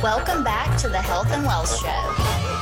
Welcome back to the Health and Wealth Show.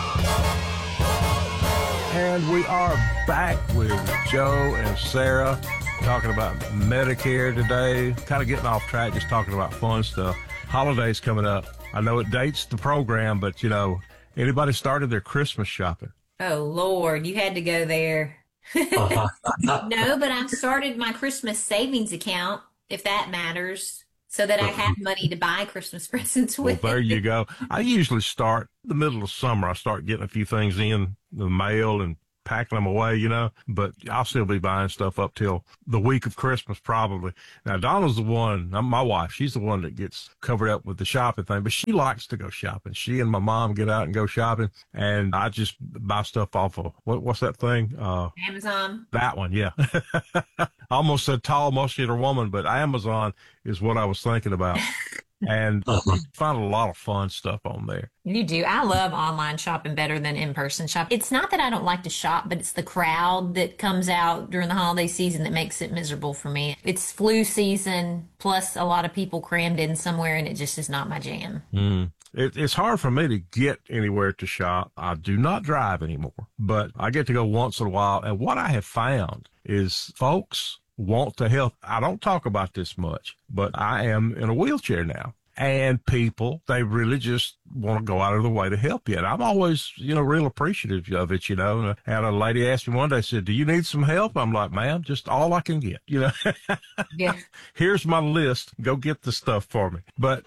And we are back with Joe and Sarah talking about Medicare today. Kind of getting off track, just talking about fun stuff. Holidays coming up. I know it dates the program, but, anybody started their Christmas shopping? Oh, Lord, you had to go there. No, but I've started my Christmas savings account, if that matters, so that I have money to buy Christmas presents with. Well, there you go. I usually start the middle of summer. I start getting a few things in the mail and packing them away, but I'll still be buying stuff up till the week of Christmas probably. Now, Donna's the one, my wife, she's the one that gets covered up with the shopping thing, but she likes to go shopping. She and my mom get out and go shopping, and I just buy stuff off of, what's that thing? Amazon. That one, yeah. I almost said tall, muscular woman, but Amazon is what I was thinking about. And you find a lot of fun stuff on there. You do. I love online shopping better than in-person shopping. It's not that I don't like to shop, but it's the crowd that comes out during the holiday season that makes it miserable for me. It's flu season, plus a lot of people crammed in somewhere, and it just is not my jam. It's hard for me to get anywhere to shop. I do not drive anymore, but I get to go once in a while. And what I have found is folks want to help. I don't talk about this much, but I am in a wheelchair now. And people, they really just want to go out of their way to help you. And I'm always, real appreciative of it, And a lady asked me one day, said, "Do you need some help?" I'm like, "Ma'am, just all I can get, Yeah. Here's my list. Go get the stuff for me." But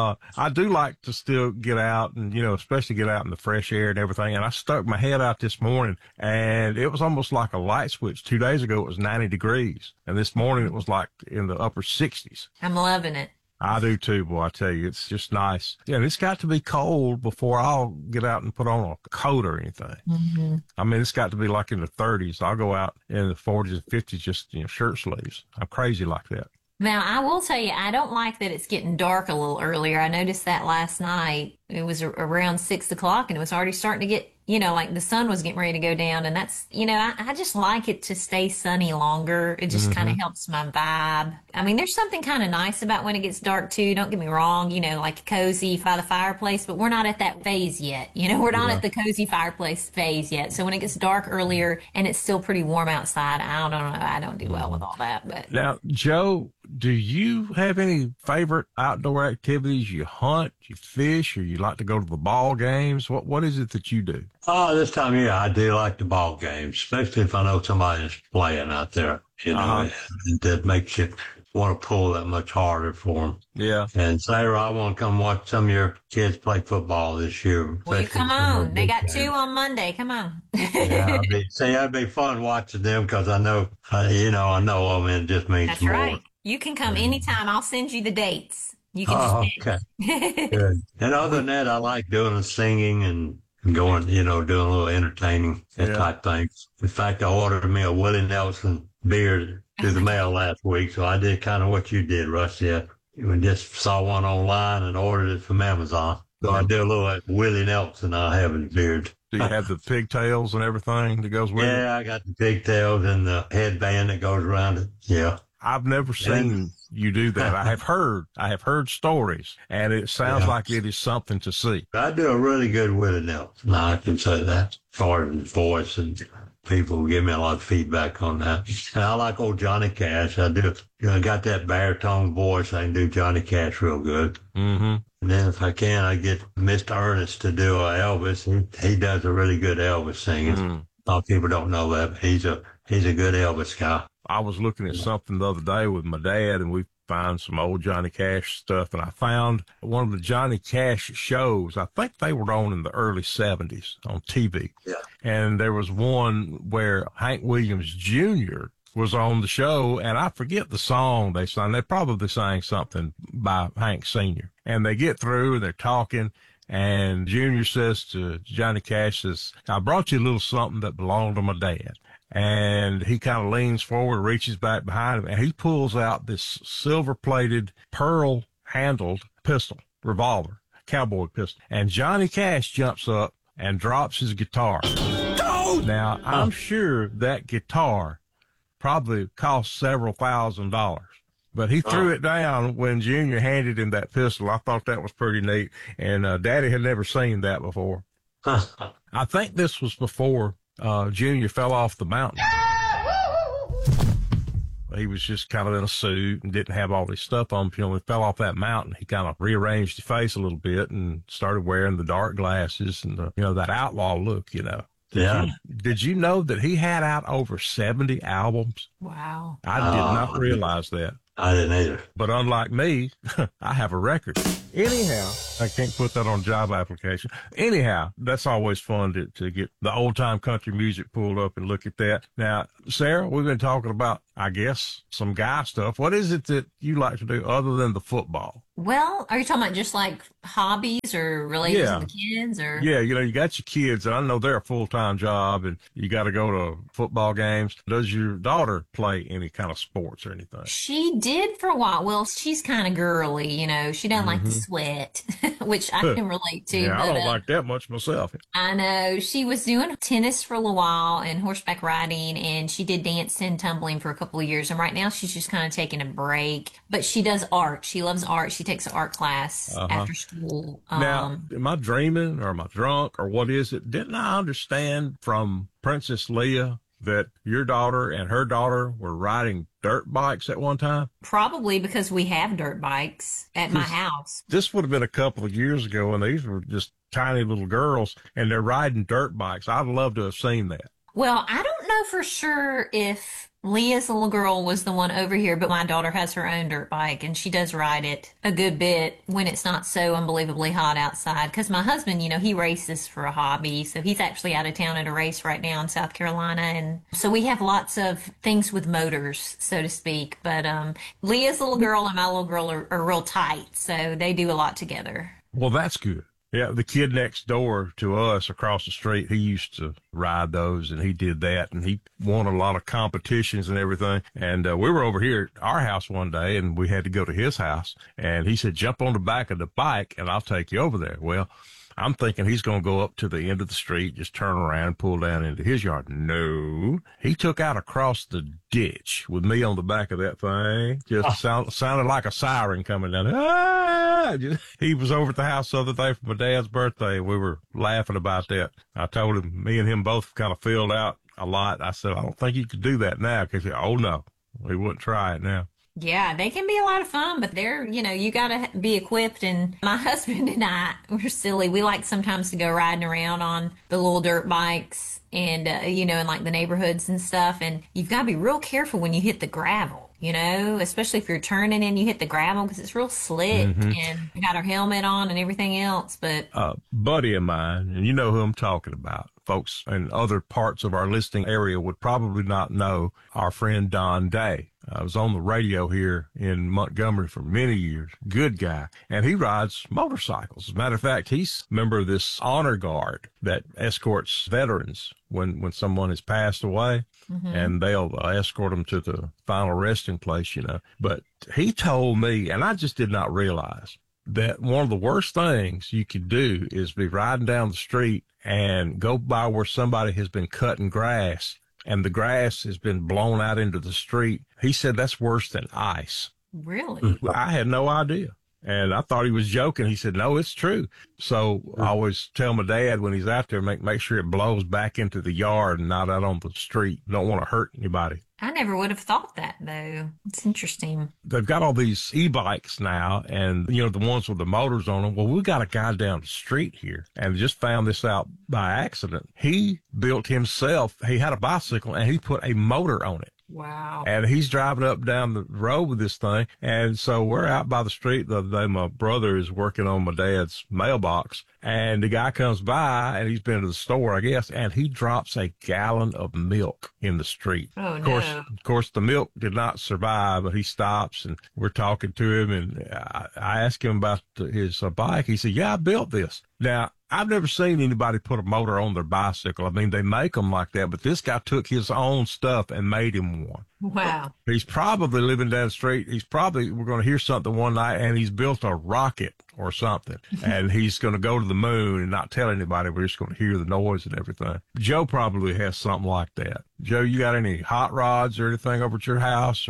I do like to still get out and, especially get out in the fresh air and everything. And I stuck my head out this morning, and it was almost like a light switch. 2 days ago, it was 90 degrees. And this morning, it was like in the upper 60s. I'm loving it. I do too, boy. I tell you, it's just nice. Yeah, and it's got to be cold before I'll get out and put on a coat or anything. Mm-hmm. I mean, it's got to be like in the 30s. I'll go out in the 40s and 50s, just, shirt sleeves. I'm crazy like that. Now, I will tell you, I don't like that it's getting dark a little earlier. I noticed that last night. It was around 6 o'clock, and it was already starting to get, like the sun was getting ready to go down. And that's, I just like it to stay sunny longer. It just kind of helps my vibe. I mean, there's something kind of nice about when it gets dark, too. Don't get me wrong, like cozy by the fireplace, but we're not at that phase yet. We're not at the cozy fireplace phase yet. So when it gets dark earlier and it's still pretty warm outside, I don't know. I don't do well with all that. But now, Joe, do you have any favorite outdoor activities? You hunt, you fish, or you like to go to the ball games? What is it that you do? This time of year, I do like the ball games, especially if I know somebody's playing out there, and that makes you want to pull that much harder for them. Yeah. And Sarah, I want to come watch some of your kids play football this year. Well, you come on. They got 2 on Monday. Come on. Yeah, that'd be fun watching them because I know, I know them, and it just means That's more. right. You can come anytime. I'll send you the dates. You can okay. Good. And other than that, I like doing the singing and going, doing a little entertaining type things. In fact, I ordered me a Willie Nelson beer through the mail last week, so I did kind of what you did, Rusty. We just saw one online and ordered it from Amazon. So I do a little Willie Nelson I have in the beard. Do you have the pigtails and everything that goes with it? Yeah, I got the pigtails and the headband that goes around it. Yeah. I've never seen you do that. I have heard stories, and it sounds like it is something to see. I do a really good Willie Nelson. I can say that. As far as voice, and people give me a lot of feedback on that. And I like old Johnny Cash. I do. I got that baritone voice. I can do Johnny Cash real good. Mm-hmm. And then if I can, I get Mr. Ernest to do Elvis. He does a really good Elvis singing. A lot of people don't know that, but he's a good Elvis guy. I was looking at something the other day with my dad, and we found some old Johnny Cash stuff, and I found one of the Johnny Cash shows. I think they were on in the early 70s on TV. Yeah. And there was one where Hank Williams Jr. was on the show, and I forget the song they sang. They probably sang something by Hank Sr. And they get through, and they're talking, and Junior says to Johnny Cash, says, "I brought you a little something that belonged to my dad." And he kind of leans forward, reaches back behind him, and he pulls out this silver-plated, pearl-handled pistol, revolver, cowboy pistol. And Johnny Cash jumps up and drops his guitar. Now, I'm sure that guitar probably cost several $1,000s. But he threw it down when Junior handed him that pistol. I thought that was pretty neat. And Daddy had never seen that before. I think this was before Junior fell off the mountain. He was just kind of in a suit and didn't have all his stuff on. You know, when he fell off that mountain, he kind of rearranged his face a little bit and started wearing the dark glasses and, that outlaw look, Yeah. Did you know that he had out over 70 albums? Wow. I did not realize that. I didn't either. But unlike me, I have a record. Anyhow, I can't put that on job application. Anyhow, that's always fun to get the old time country music pulled up and look at that. Now, Sarah, we've been talking about, I guess, some guy stuff. What is it that you like to do other than the football? Well, are you talking about just like hobbies or related to the kids or? Yeah, you got your kids, and I know they're a full-time job, and you got to go to football games. Does your daughter play any kind of sports or anything? She did for a while. Well, she's kind of girly, She doesn't like to sweat, which I can relate to. Yeah, but, I don't like that much myself. I know. She was doing tennis for a little while and horseback riding, and she did dance and tumbling for a couple of years. And right now she's just kind of taking a break. But she does art. She loves art. She takes an art class after school. Now, am I dreaming or am I drunk or what is it? Didn't I understand from Princess Leia that your daughter and her daughter were riding dirt bikes at one time? Probably because we have dirt bikes at my house. This would have been a couple of years ago, and these were just tiny little girls, and they're riding dirt bikes. I'd love to have seen that. Well, I don't know for sure if Leah's little girl was the one over here, but my daughter has her own dirt bike, and she does ride it a good bit when it's not so unbelievably hot outside. Because my husband, he races for a hobby, so he's actually out of town at a race right now in South Carolina, and so we have lots of things with motors, so to speak. But Leah's little girl and my little girl are real tight, so they do a lot together. Well, that's good. Yeah, the kid next door to us across the street, he used to ride those, and he did that, and he won a lot of competitions and everything. And we were over here at our house one day, and we had to go to his house, and he said, jump on the back of the bike, and I'll take you over there. Well, I'm thinking he's going to go up to the end of the street, just turn around, pull down into his yard. No, he took out across the ditch with me on the back of that thing. Just sounded like a siren coming down. He was over at the house the other day for my dad's birthday. We were laughing about that. I told him, me and him both kind of filled out a lot. I said, I don't think you could do that now. Because, oh, no, we wouldn't try it now. Yeah, they can be a lot of fun, but they're, you got to be equipped. And my husband and I, we're silly. We like sometimes to go riding around on the little dirt bikes and, in like the neighborhoods and stuff. And you've got to be real careful when you hit the gravel, especially if you're turning and you hit the gravel because it's real slick and we got our helmet on and everything else. But a buddy of mine, and you know who I'm talking about, folks in other parts of our listening area would probably not know our friend Don Day. I was on the radio here in Montgomery for many years. Good guy. And he rides motorcycles. As a matter of fact, he's a member of this honor guard that escorts veterans when someone has passed away. And they'll escort them to the final resting place, But he told me, and I just did not realize, that one of the worst things you could do is be riding down the street and go by where somebody has been cutting grass and the grass has been blown out into the street. He said that's worse than ice. Really? I had no idea. And I thought he was joking. He said, no, it's true. So I always tell my dad when he's out there, make sure it blows back into the yard and not out on the street. Don't want to hurt anybody. I never would have thought that, though. It's interesting. They've got all these e-bikes now and, the ones with the motors on them. Well, we got a guy down the street here and just found this out by accident. He built himself. He had a bicycle and he put a motor on it. Wow. And he's driving up down the road with this thing. And so we're out by the street the other day. My brother is working on my dad's mailbox. And the guy comes by and he's been to the store, I guess, and he drops a gallon of milk in the street. Oh, Of course, the milk did not survive, but he stops and we're talking to him. And I asked him about his bike. He said, yeah, I built this. Now, I've never seen anybody put a motor on their bicycle. I mean, they make them like that, but this guy took his own stuff and made him one. Wow. He's probably living down the street. We're going to hear something one night, and he's built a rocket or something, and he's going to go to the moon and not tell anybody. We're just going to hear the noise and everything. Joe probably has something like that. Joe, you got any hot rods or anything over at your house or?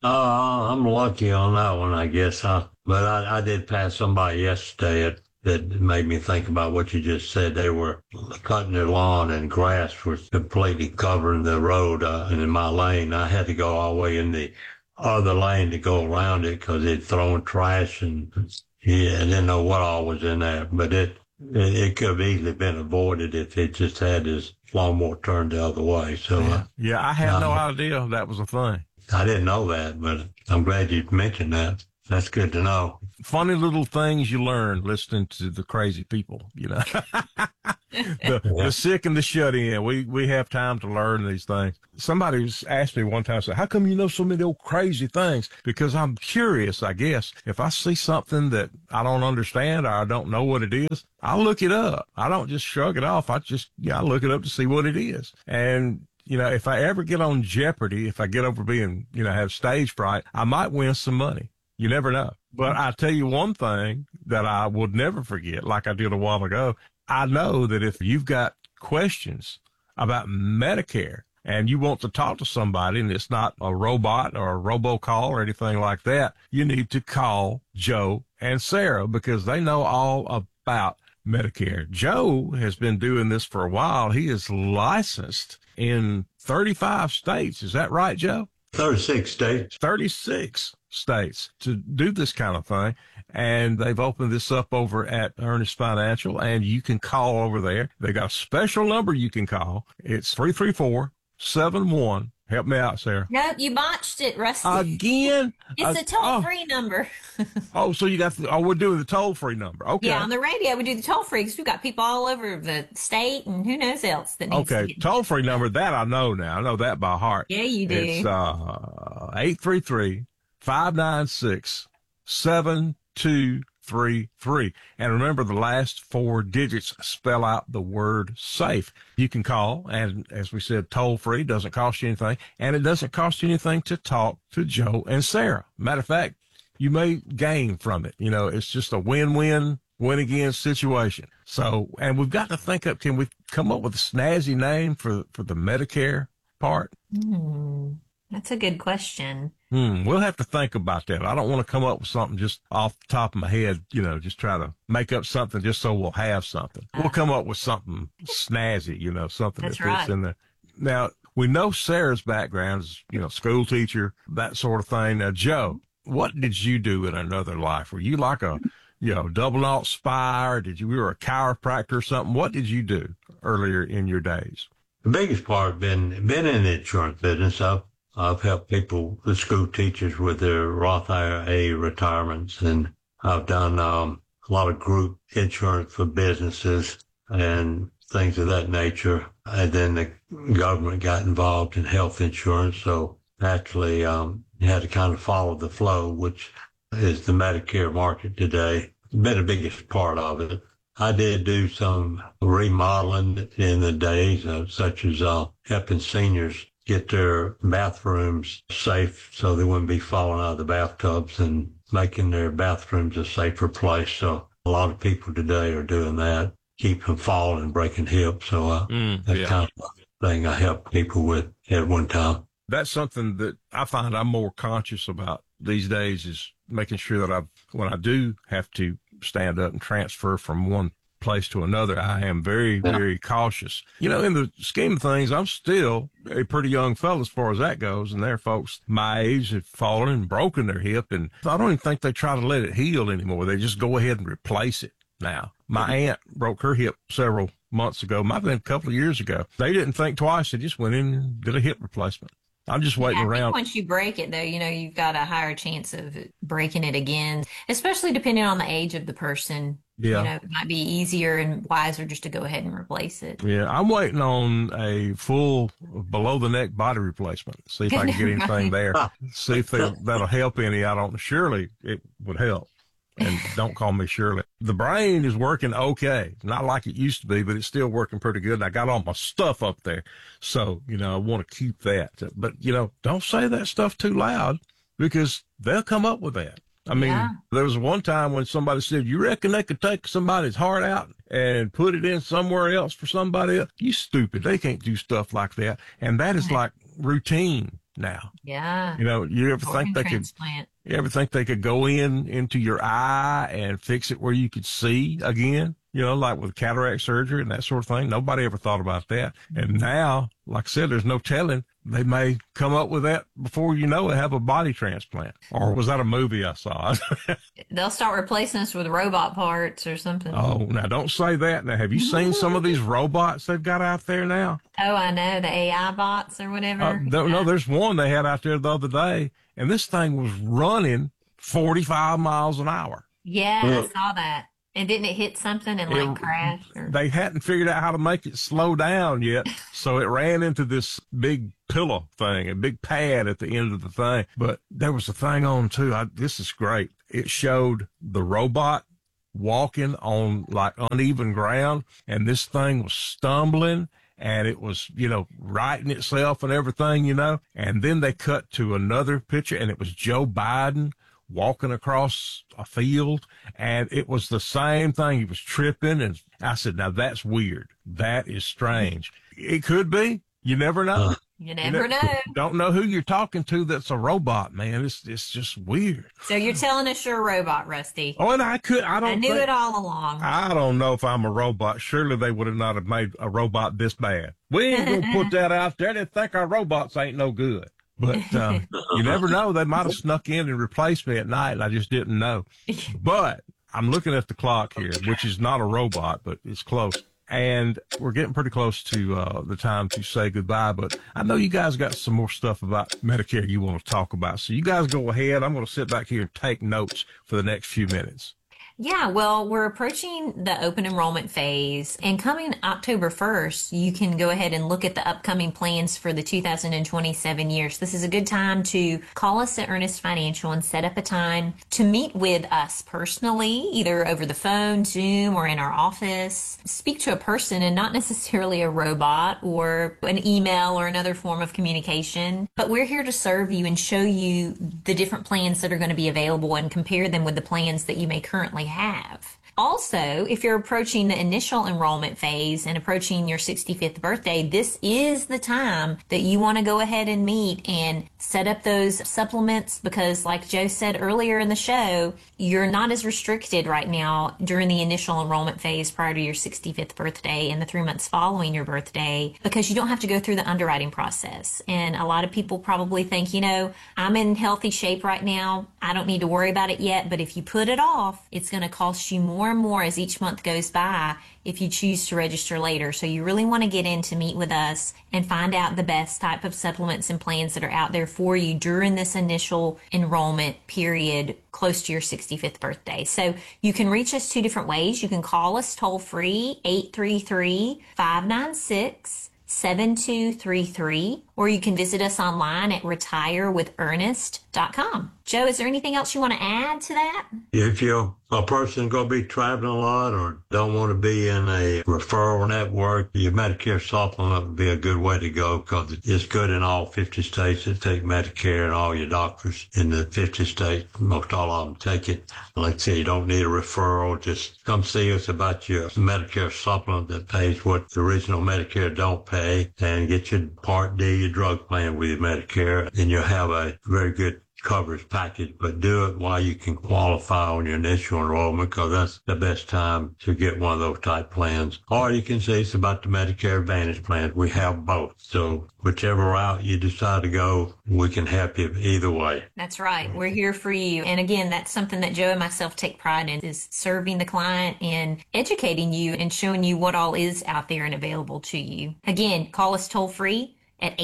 I'm lucky on that one, I guess, huh? But I did pass somebody yesterday that made me think about what you just said. They were cutting their lawn and grass was completely covering the road. And in my lane, I had to go all the way in the other lane to go around it because they'd thrown trash and yeah, I didn't know what all was in there. But it could have easily been avoided if it just had his lawnmower turned the other way. So, Yeah, I had no idea that was a thing. I didn't know that, but I'm glad you mentioned that. That's good to know. Funny little things you learn listening to the crazy people, you know. The sick and the shut in. We have time to learn these things. Somebody asked me one time, said, how come you know so many old crazy things? Because I'm curious, I guess. If I see something that I don't understand or I don't know what it is, I'll look it up. I don't just shrug it off. I look it up to see what it is. And you know, if I ever get on Jeopardy, if I get over being, have stage fright, I might win some money. You never know. But I tell you one thing that I would never forget, like I did a while ago. I know that if you've got questions about Medicare and you want to talk to somebody and it's not a robot or a robocall or anything like that, you need to call Joe and Sarah because they know all about Medicare. Joe has been doing this for a while. He is licensed in 35 states. Is that right, Joe? 36 states. 36 states to do this kind of thing. And they've opened this up over at Ernest Financial, and you can call over there. They got a special number you can call. It's 334-71. Help me out, Sarah. Nope, you botched it, Rusty. Again? It's a toll-free number. So you got we're doing the toll-free number. Okay. Yeah, on the radio we do the toll-free because we've got people all over the state and who knows else that needs to get toll-free number, that I know now. I know that by heart. Yeah, you do. It's 833-596-7233. And remember, the last 4 digits spell out the word safe. You can call, and as we said, toll-free, doesn't cost you anything, and it doesn't cost you anything to talk to Joe and Sarah. Matter of fact, you may gain from it. It's just a win-win, win-again situation. So, and we've got to think up, can we come up with a snazzy name for the Medicare part? That's a good question. We'll have to think about that. I don't want to come up with something just off the top of my head, just try to make up something just so we'll have something. We'll come up with something snazzy, something that fits in there. Now, we know Sarah's background is, school teacher, that sort of thing. Now, Joe, what did you do in another life? Were you like a, double naught spy, or you were a chiropractor or something? What did you do earlier in your days? The biggest part been in the insurance business. I've helped people, the school teachers, with their Roth IRA retirements, and I've done a lot of group insurance for businesses and things of that nature. And then the government got involved in health insurance, so naturally you had to kind of follow the flow, which is the Medicare market today. Been the biggest part of it. I did do some remodeling in the days, such as helping seniors get their bathrooms safe so they wouldn't be falling out of the bathtubs and making their bathrooms a safer place. So a lot of people today are doing that, keep from falling and breaking hips. So that's kind of thing I help people with at one time. That's something that I find I'm more conscious about these days, is making sure that when I do have to stand up and transfer from one place to another, I am very, very cautious. In the scheme of things, I'm still a pretty young fellow as far as that goes, and there are folks my age have fallen and broken their hip, and I don't even think they try to let it heal anymore. They just go ahead and replace it now. My aunt broke her hip several months ago, might have been a couple of years ago. They didn't think twice. They just went in and did a hip replacement. I'm just waiting I around. think once you break it, though, you've got a higher chance of breaking it again, especially depending on the age of the person. Yeah. It might be easier and wiser just to go ahead and replace it. Yeah, I'm waiting on a full below-the-neck body replacement. See if I can get anything there. See if that'll help any. Surely it would help. And don't call me Shirley. The brain is working okay. Not like it used to be, but it's still working pretty good. And I got all my stuff up there. So, I want to keep that. But, don't say that stuff too loud because they'll come up with that. I mean, There was one time when somebody said, you reckon they could take somebody's heart out and put it in somewhere else for somebody else? You stupid. They can't do stuff like that. And that is like routine now. Yeah. You know, you ever Organ think they could, transplant. you ever think they could go into your eye and fix it where you could see again? You know, like with cataract surgery and that sort of thing. Nobody ever thought about that. And now, like I said, there's no telling. They may come up with that before you know it, have a body transplant. Or was that a movie I saw? They'll start replacing us with robot parts or something. Oh, now don't say that. Now, have you seen some of these robots they've got out there now? Oh, I know, the AI bots or whatever. No, there's one they had out there the other day, and this thing was running 45 miles an hour. Yeah, I saw that. And didn't it hit something and like crash? Or... They hadn't figured out how to make it slow down yet, so it ran into this big pillow thing, a big pad at the end of the thing. But there was a thing on too. This is great. It showed the robot walking on like uneven ground, and this thing was stumbling, and it was, you know, righting itself and everything, you know. And then they cut to another picture, and it was Joe Biden walking across a field, and it was the same thing. He was tripping, and I said, now that's weird. That is strange. It could be. You never know. You never know. Don't know who you're talking to that's a robot, man. It's just weird. So you're telling us you're a robot, Rusty. Oh, and I knew it all along. I don't know if I'm a robot. Surely they would have not have made a robot this bad. We ain't going to put that out there. They think our robots ain't no good. But you never know. They might have snuck in and replaced me at night, and I just didn't know. But I'm looking at the clock here, which is not a robot, but it's close. And we're getting pretty close to the time to say goodbye. But I know you guys got some more stuff about Medicare you want to talk about. So you guys go ahead. I'm going to sit back here and take notes for the next few minutes. Yeah, well, we're approaching the open enrollment phase, and coming October 1st, you can go ahead and look at the upcoming plans for the 2027 years. This is a good time to call us at Earnest Financial and set up a time to meet with us personally, either over the phone, Zoom, or in our office. Speak to a person and not necessarily a robot or an email or another form of communication. But we're here to serve you and show you the different plans that are going to be available and compare them with the plans that you may currently have. Also, if you're approaching the initial enrollment phase and approaching your 65th birthday, this is the time that you want to go ahead and meet and set up those supplements, because like Joe said earlier in the show, you're not as restricted right now during the initial enrollment phase prior to your 65th birthday and the 3 months following your birthday, because you don't have to go through the underwriting process. And a lot of people probably think, you know, I'm in healthy shape right now, I don't need to worry about it yet. But if you put it off, it's going to cost you more and more as each month goes by if you choose to register later. So you really want to get in to meet with us and find out the best type of supplements and plans that are out there for you during this initial enrollment period close to your 65th birthday. So you can reach us two different ways. You can call us toll free, 833-596-7233, or you can visit us online at retirewithernest.com. Joe, is there anything else you want to add to that? If you're a person going to be traveling a lot or don't want to be in a referral network, your Medicare supplement would be a good way to go, because it's good in all 50 states that take Medicare, and all your doctors in the 50 states, most all of them take it. Like I say, you don't need a referral. Just come see us about your Medicare supplement that pays what the original Medicare don't pay, and get your Part D, your drug plan with your Medicare, and you'll have a very good coverage package. But do it while you can qualify on your initial enrollment, because that's the best time to get one of those type plans. Or you can say it's about the Medicare Advantage plans. We have both. So whichever route you decide to go, we can help you either way. That's right. We're here for you. And again, that's something that Joe and myself take pride in, is serving the client and educating you and showing you what all is out there and available to you. Again, call us toll free at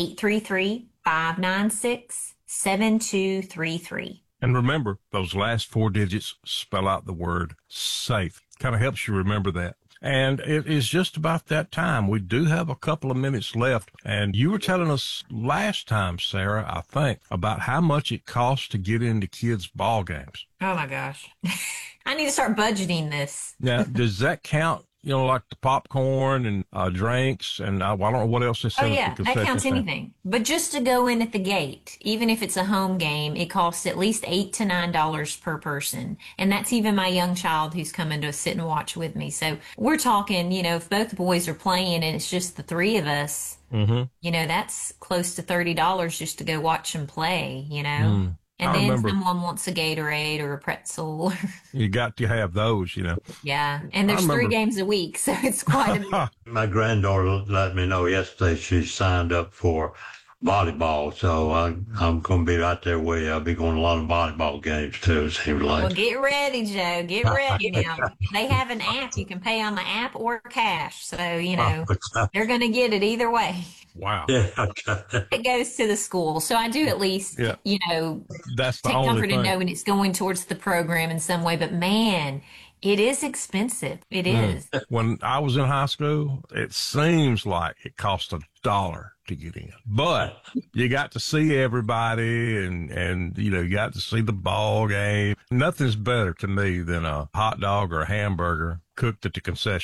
833-596-7233. And remember, those last 4 digits spell out the word SAFE. Kind of helps you remember that. And it is just about that time. We do have a couple of minutes left. And you were telling us last time, Sarah, I think, about how much it costs to get into kids' ball games. Oh, my gosh. I need to start budgeting this. Now, does that count like the popcorn and drinks, and I don't know what else they Oh sell at yeah, the that concession counts stand. anything. But just to go in at the gate, even if it's a home game, it costs at least $8 to $9 per person. And that's even my young child who's coming to sit and watch with me. So we're talking, if both boys are playing and it's just the three of us, that's close to $30 just to go watch them play. And I then remember someone wants a Gatorade or a pretzel. you got to have those. Yeah. And there's I 3 remember- games a week, so it's quite a My granddaughter let me know yesterday she signed up for volleyball, so I'm going to be right there with you. I'll be going to a lot of volleyball games too, it seems Well, like. get ready, Joe. Get ready now. They have an app. You can pay on the app or cash. So, they're going to get it either way. Wow. Yeah. It goes to the school. So I do at least, Yeah. That's the take only comfort in thing. knowing it's going towards the program in some way. But man, it is expensive. It is. When I was in high school, it seems like it cost $1 to get in, but you got to see everybody and you got to see the ball game. Nothing's better to me than a hot dog or a hamburger cooked at the concession